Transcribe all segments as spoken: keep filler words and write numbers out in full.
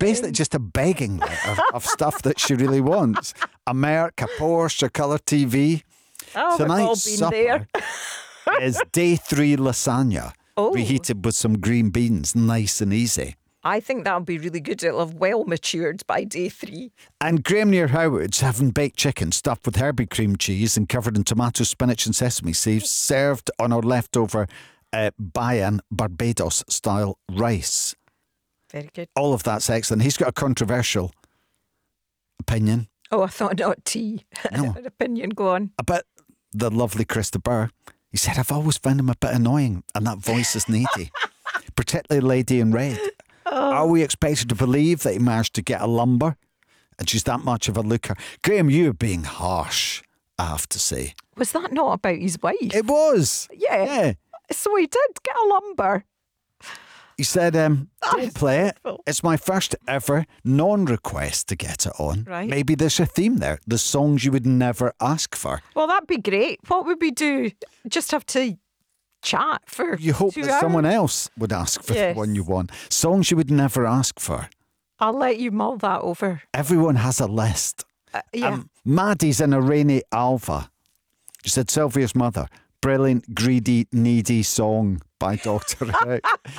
basically just a begging of, of stuff that she really wants. A Merc, a Porsche, a colour T V. Oh, Tonight's we've all been supper there. is day three lasagna, Oh. reheated with some green beans, nice and easy. I think that'll be really good. It'll have well matured by day three. And Graham near Howard's having baked chicken stuffed with herby cream cheese and covered in tomato, spinach and sesame seeds, served on our leftover uh, Bayan Barbados style rice. Very good. All of that's excellent. He's got a controversial opinion Oh, I thought not tea. No. An opinion, go on. about the lovely Krista Burr. He said, I've always found him a bit annoying and that voice is needy, particularly Lady in Red. Are we expected to believe that he managed to get a lumber and she's that much of a looker? Graham, you're being harsh, I have to say. Was that not about his wife? It was. Yeah. Yeah. So he did get a lumber. He said, um, don't is play it. dreadful. It's my first ever non-request to get it on. Right. Maybe there's a theme there. The songs you would never ask for. Well, that'd be great. What would we do? Just have to chat for You hope two that hours? someone else would ask for Yes. the one you want. Songs you would never ask for. I'll let you mull that over. Everyone has a list. Uh, yeah. Um, Maddie's in a rainy Alva. She said, Sylvia's mother. Brilliant, greedy, needy song by Doctor Who.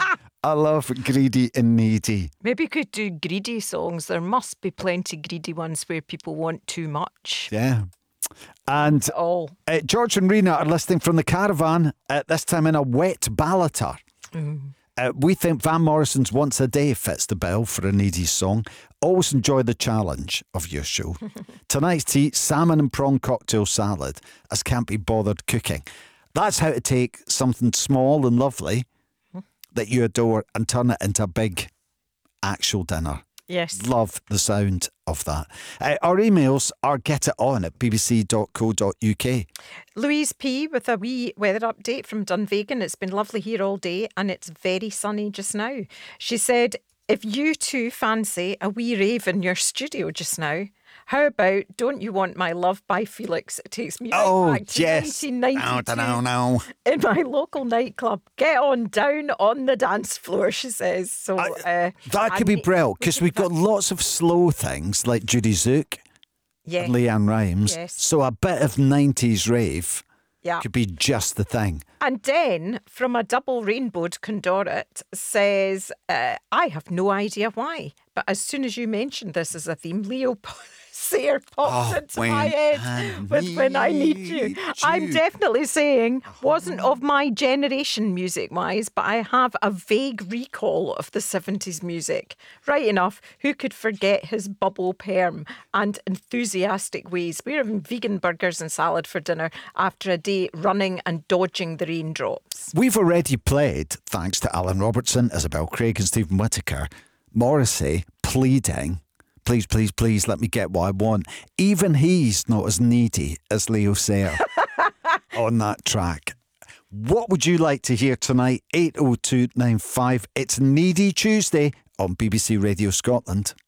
I love greedy and needy. Maybe you could do greedy songs. There must be plenty greedy ones where people want too much. Yeah. And All. uh, George and Rena are listening from the caravan, at this time in a wet Ballater. Uh, we think Van Morrison's Once a Day fits the bill for a needy song. Always enjoy the challenge of your show. Tonight's tea, salmon and prawn cocktail salad, as can't be bothered cooking. That's how to take something small and lovely that you adore and turn it into a big actual dinner. Yes. Love the sound of that. Uh, our emails are getiton at bbc dot co dot uk. Louise P. with a wee weather update from Dunvegan. It's been lovely here all day and it's very sunny just now. She said, if you two fancy a wee rave in your studio just now, how about Don't You Want My Love by Felix? It takes me right Oh, back to yes. nineteen ninety-two. No, no, no. In my local nightclub. Get on down on the dance floor, she says. So uh, That could I be ne- brilliant because we've got lots of slow things like Judy Zook yeah, and Leanne Rhymes. Yes. So a bit of nineties rave yeah. could be just the thing. And then, from a double rainbowed Condorit, says, uh, I have no idea why, but as soon as you mentioned this as a theme, Leo Sayer pops Oh, into when my I head with When I Need You. Need I'm You. definitely saying, wasn't of my generation music-wise, but I have a vague recall of the seventies music. Right enough, who could forget his bubble perm and enthusiastic ways? We're having vegan burgers and salad for dinner after a day running and dodging the raindrops. We've already played, thanks to Alan Robertson, Isabel Craig and Stephen Whittaker, Morrissey pleading, please, please, please let me get what I want. Even he's not as needy as Leo Sayer on that track. What would you like to hear tonight? eight oh two nine five. It's Needy Tuesday on B B C Radio Scotland.